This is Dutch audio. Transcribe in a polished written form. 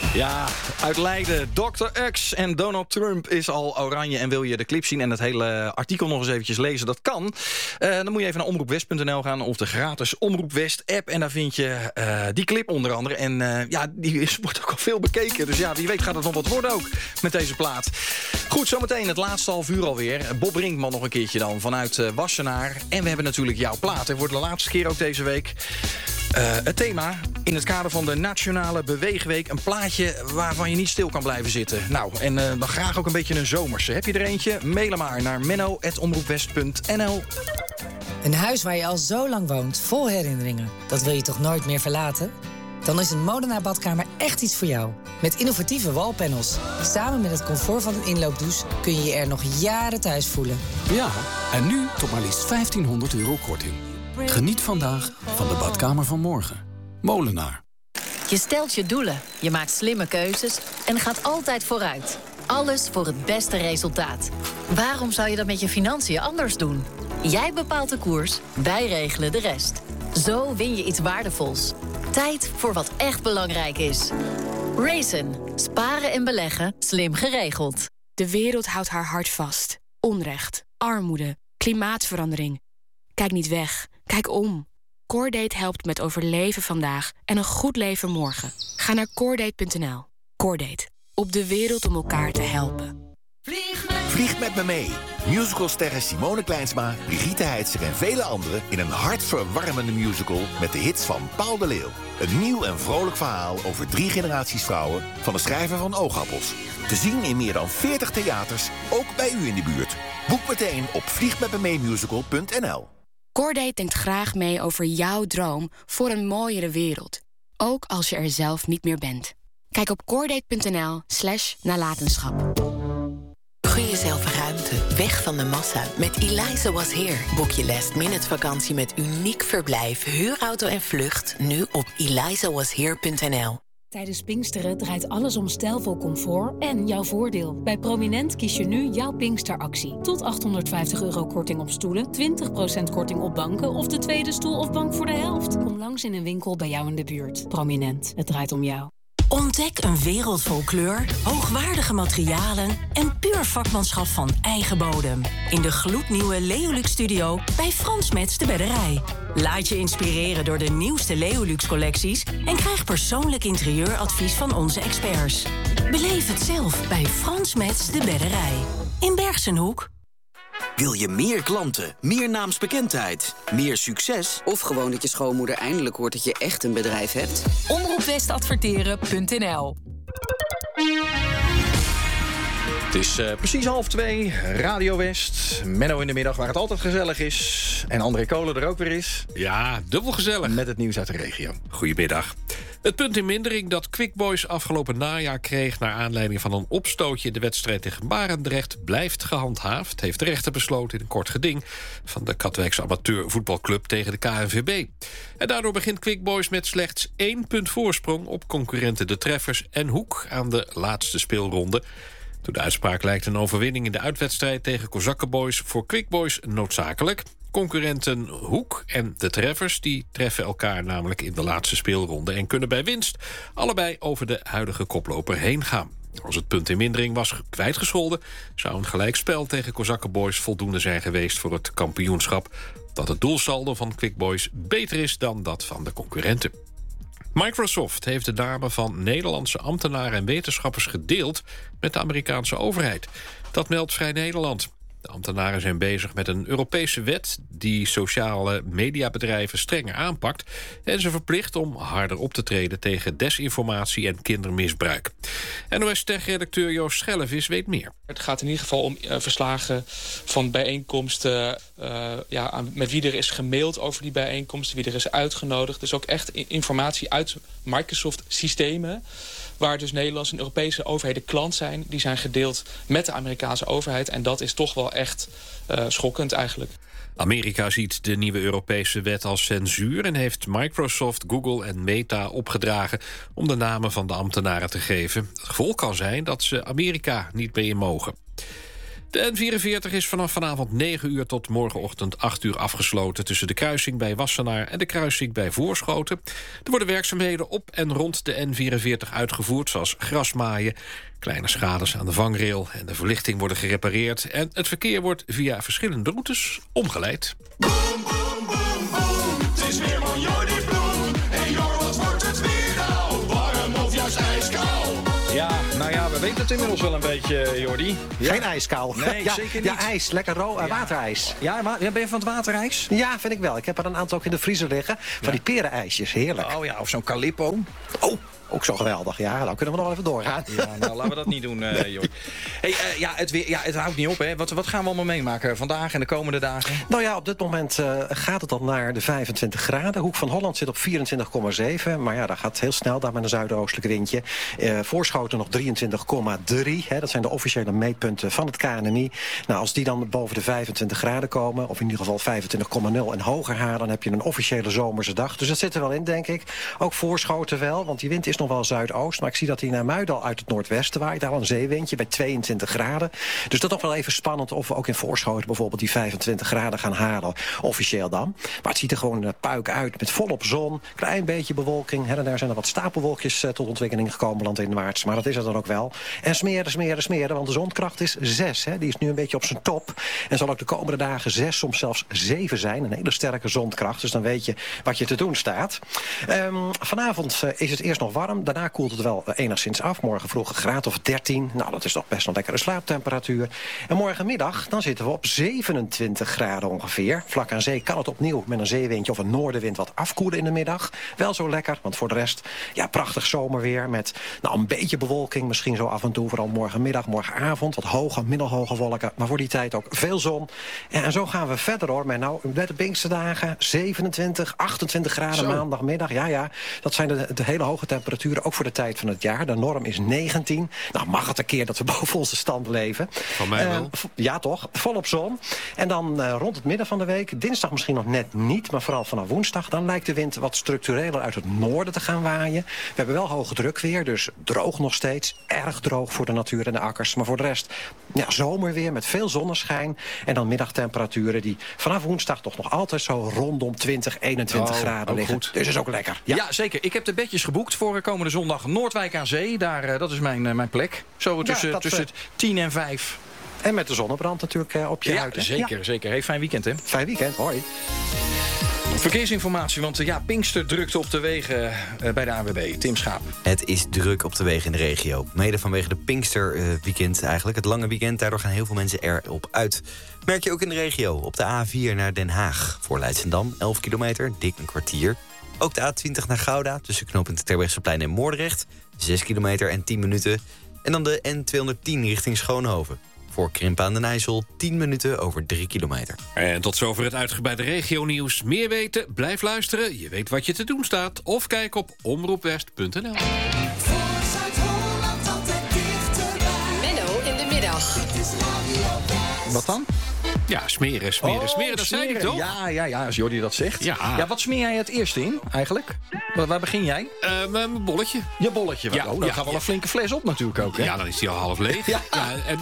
Ja, uit Leiden. Dr. X en Donald Trump is al oranje. En wil je de clip zien en het hele artikel nog eens eventjes lezen? Dat kan. Dan moet je even naar omroepwest.nl gaan of de gratis Omroep West app. En daar vind je die clip onder andere. En die wordt ook al veel bekeken. Dus ja, wie weet gaat het nog wat worden ook met deze plaat. Goed, zometeen het laatste half uur alweer. Bob Brinkman nog een keertje dan vanuit Wassenaar. En we hebben natuurlijk jouw plaat. Voor de laatste keer ook deze week. Het thema in het kader van de Nationale Beweegweek. Een plaatje waarvan je niet stil kan blijven zitten. Nou, en dan graag ook een beetje een zomerse. Heb je er eentje? Mail hem maar naar menno@omroepwest.nl. Een huis waar je al zo lang woont, vol herinneringen. Dat wil je toch nooit meer verlaten? Dan is een Molenaar badkamer echt iets voor jou. Met innovatieve wallpanels. Samen met het comfort van een inloopdouche kun je je er nog jaren thuis voelen. Ja, en nu tot maar liefst €1500 korting. Geniet vandaag van de badkamer van morgen. Molenaar. Je stelt je doelen, je maakt slimme keuzes en gaat altijd vooruit. Alles voor het beste resultaat. Waarom zou je dat met je financiën anders doen? Jij bepaalt de koers, wij regelen de rest. Zo win je iets waardevols. Tijd voor wat echt belangrijk is. Raisin. Sparen en beleggen, slim geregeld. De wereld houdt haar hart vast. Onrecht, armoede, klimaatverandering. Kijk niet weg, kijk om. Cordate helpt met overleven vandaag en een goed leven morgen. Ga naar cordate.nl. Cordate. Op de wereld om elkaar te helpen. Vlieg met me mee. Musicalsterren Simone Kleinsma, Brigitte Heitzer en vele anderen in een hartverwarmende musical met de hits van Paul de Leeuw. Een nieuw en vrolijk verhaal over 3 generaties vrouwen van de schrijver van Oogappels. Te zien in meer dan 40 theaters, ook bij u in de buurt. Boek meteen op vliegmetmemeemusical.nl. Cordate denkt graag mee over jouw droom voor een mooiere wereld. Ook als je er zelf niet meer bent. Kijk op cordate.nl/nalatenschap. Gun jezelf ruimte, weg van de massa. Met Eliza Was Here boek je last-minute vakantie met uniek verblijf, huurauto en vlucht. Nu op elizawashere.nl. Tijdens Pinksteren draait alles om stijlvol comfort en jouw voordeel. Bij Prominent kies je nu jouw Pinksteractie. Tot €850 korting op stoelen, 20% korting op banken of de tweede stoel of bank voor de helft. Kom langs in een winkel bij jou in de buurt. Prominent, het draait om jou. Ontdek een wereld vol kleur, hoogwaardige materialen en puur vakmanschap van eigen bodem. In de gloednieuwe Leolux Studio bij Frans Mets de Bedderij. Laat je inspireren door de nieuwste Leolux collecties en krijg persoonlijk interieuradvies van onze experts. Beleef het zelf bij Frans Mets de Bedderij. In Bergsenhoek. Wil je meer klanten, meer naamsbekendheid, meer succes? Of gewoon dat je schoonmoeder eindelijk hoort dat je echt een bedrijf hebt? Omroepwestadverteren.nl. Het is precies 1:30, Radio West. Menno in de middag, waar het altijd gezellig is. En André Kolen er ook weer is. Ja, dubbel gezellig. Met het nieuws uit de regio. Goedemiddag. Het punt in mindering dat Quick Boys afgelopen najaar kreeg... naar aanleiding van een opstootje in de wedstrijd tegen Barendrecht... blijft gehandhaafd, heeft de rechter besloten in een kort geding... van de Katwijkse amateurvoetbalclub tegen de KNVB. En daardoor begint Quick Boys met slechts 1 punt voorsprong... op concurrenten De Treffers en Hoek aan de laatste speelronde. Door de uitspraak lijkt een overwinning in de uitwedstrijd... tegen Kozakkenboys voor Quick Boys noodzakelijk... Concurrenten Hoek en De Treffers die treffen elkaar namelijk in de laatste speelronde... en kunnen bij winst allebei over de huidige koploper heen gaan. Als het punt in mindering was kwijtgescholden... zou een gelijkspel tegen Kozakkenboys voldoende zijn geweest voor het kampioenschap... dat het doelsaldo van Quick Boys beter is dan dat van de concurrenten. Microsoft heeft de namen van Nederlandse ambtenaren en wetenschappers gedeeld... met de Amerikaanse overheid. Dat meldt Vrij Nederland. De ambtenaren zijn bezig met een Europese wet... die sociale mediabedrijven strenger aanpakt... en ze verplicht om harder op te treden tegen desinformatie en kindermisbruik. NOS-tech-redacteur Joost Schellevis weet meer. Het gaat in ieder geval om verslagen van bijeenkomsten... met wie er is gemaild over die bijeenkomsten... wie er is uitgenodigd. Dus ook echt informatie uit Microsoft-systemen... waar dus Nederlandse en Europese overheden klant zijn... die zijn gedeeld met de Amerikaanse overheid. En dat is toch wel echt schokkend eigenlijk. Amerika ziet de nieuwe Europese wet als censuur... en heeft Microsoft, Google en Meta opgedragen... om de namen van de ambtenaren te geven. Het gevolg kan zijn dat ze Amerika niet meer in mogen. De N44 is vanaf vanavond 9 uur tot morgenochtend 8 uur afgesloten... tussen de kruising bij Wassenaar en de kruising bij Voorschoten. Er worden werkzaamheden op en rond de N44 uitgevoerd... zoals grasmaaien, kleine schades aan de vangrail... en de verlichting worden gerepareerd... en het verkeer wordt via verschillende routes omgeleid. Boom, boom, boom, boom. Het is weer van Jordi Bloem. En Jor, wat wordt het weer nou? Warm of juist ijskoud? Ja, nou ja, we weten het inmiddels wel een beetje, Jordi. Ja. Geen ijskou. Nee, ja, zeker niet. Ja, ijs. Lekker waterijs. Ja, ben je van het waterijs? Ja, vind ik wel. Ik heb er een aantal ook in de vriezer liggen. Van die perenijsjes. Heerlijk. Oh ja, of zo'n Calippo. Oh, ook zo geweldig. Ja, dan kunnen we nog even doorgaan. Ja, nou, laten we dat niet doen, Jordi. Hey, het houdt niet op, hè. Wat gaan we allemaal meemaken vandaag en de komende dagen? Nou ja, op dit moment gaat het dan naar de 25 graden. Hoek van Holland zit op 24,7. Maar ja, dat gaat heel snel, daar met een zuidoostelijk windje. Voorschoten nog 23,3. Dat zijn de officiële meetpunten van het KNMI. Nou, als die dan boven de 25 graden komen, of in ieder geval 25,0 en hoger halen, dan heb je een officiële zomerse dag. Dus dat zit er wel in, denk ik. Ook Voorschoten wel, want die wind is nog wel zuidoost. Maar ik zie dat hij naar Muidal uit het noordwesten waait. Daar al een zeewindje bij 22 graden. Dus dat is nog wel even spannend of we ook in Voorschoten bijvoorbeeld die 25 graden gaan halen. Officieel dan. Maar het ziet er gewoon puik uit met volop zon. Klein beetje bewolking. Her en daar zijn er wat stapelwolkjes tot ontwikkeling gekomen landinwaarts. Maar dat is er dan ook wel. En smeren. Want de zonkracht is 6. Hè. Die is nu een beetje op zijn top. En zal ook de komende dagen 6, soms zelfs 7 zijn. Een hele sterke zonkracht. Dus dan weet je wat je te doen staat. Vanavond is het eerst nog warm. Daarna koelt het wel enigszins af. Morgen vroeg een graad of 13. Nou, dat is toch best een lekkere slaaptemperatuur. En morgenmiddag, dan zitten we op 27 graden ongeveer. Vlak aan zee kan het opnieuw met een zeewindje of een noordenwind wat afkoelen in de middag. Wel zo lekker, want voor de rest, ja, prachtig zomerweer met een beetje bewolking. Misschien zo af en toe, vooral morgenmiddag, morgenavond. Wat hoge, middelhoge wolken, maar voor die tijd ook veel zon. En zo gaan we verder hoor. Met de Pinksterdagen, 27, 28 graden zo. Maandagmiddag. Ja, dat zijn de hele hoge temperaturen. Ook voor de tijd van het jaar. De norm is 19. Nou, mag het een keer dat we boven onze stand leven. Van mij wel. Ja, toch. Volop zon. En dan rond het midden van de week. Dinsdag misschien nog net niet, maar vooral vanaf woensdag. Dan lijkt de wind wat structureler uit het noorden te gaan waaien. We hebben wel hoge druk weer, dus droog nog steeds. Erg droog voor de natuur en de akkers. Maar voor de rest, ja, zomerweer met veel zonneschijn. En dan middagtemperaturen die vanaf woensdag toch nog altijd zo rondom 20, 21 graden liggen. Goed. Dus is ook lekker. Ja, zeker. Ik heb de bedjes geboekt voor komende zondag Noordwijk aan Zee. Dat is mijn plek. Zo tussen 10 en 5. En met de zonnebrand natuurlijk op je huid. Hè? Zeker. Hey, fijn weekend, hè? Fijn weekend, hoi. Verkeersinformatie, want Pinkster drukte op de wegen bij de ANWB. Tim Schaap. Het is druk op de wegen in de regio. Mede vanwege de Pinksterweekend eigenlijk. Het lange weekend, daardoor gaan heel veel mensen erop uit. Merk je ook in de regio. Op de A4 naar Den Haag. Voor Leidschendam, 11 kilometer, dik een kwartier. Ook de A20 naar Gouda, tussen knooppunt Terbrechtseplein en Moordrecht. 6 kilometer en 10 minuten. En dan de N210 richting Schoonhoven. Voor Krimpen aan den IJssel 10 minuten over 3 kilometer. En tot zover het uitgebreide regionieuws. Meer weten? Blijf luisteren. Je weet wat je te doen staat. Of kijk op omroepwest.nl. Menno in de middag. Wat dan? Ja, smeren, dat zei ik toch? Ja, als Jordi dat zegt. Ja, wat smeer jij het eerst in, eigenlijk? Waar begin jij? Mijn bolletje. Je bolletje? Dan gaat wel een flinke fles op natuurlijk ook, hè? Ja, dan is die al half leeg. Ja.